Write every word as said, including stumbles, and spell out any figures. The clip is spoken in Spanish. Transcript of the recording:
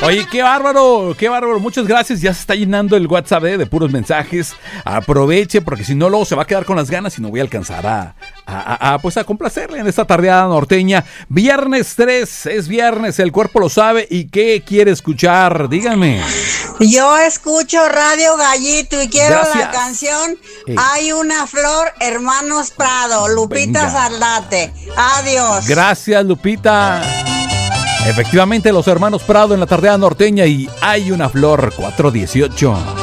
Oye, qué bárbaro, qué bárbaro. Muchas gracias. Ya se está llenando el WhatsApp eh, de puros mensajes. Aproveche, porque si no, luego se va a quedar con las ganas y no voy a alcanzar a, a, a, a, pues a complacerle en esta tardeada norteña. Viernes tres, es viernes, el cuerpo lo sabe. ¿Y qué quiere escuchar? Dígame. Yo escucho Radio Gallito y quiero Gracias. la canción Hey. Hay una flor, Hermanos Prado, Lupita Venga. Saldate. Adiós. Gracias, Lupita. Efectivamente, los hermanos Prado en la tardeada norteña y Hay una flor, cuatro dieciocho.